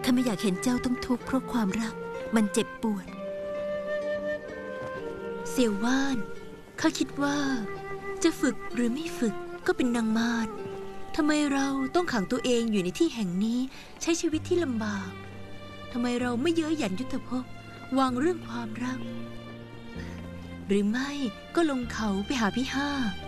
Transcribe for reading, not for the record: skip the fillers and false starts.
ข้าไม่อยากเห็นเจ้าต้องทุกข์เพราะความรักมันเจ็บปวดเสี่ยวว่านข้าคิดว่าจะฝึกหรือไม่ฝึกก็เป็นนางมาศทำไมเราต้องขังตัวเองอยู่ในที่แห่งนี้ใช้ชีวิตที่ลำบากทำไมเราไม่เย้ยหยันยุทธภพวางเรื่องความรักหรือไม่ก็ลงเขาไปหาพี่ห้า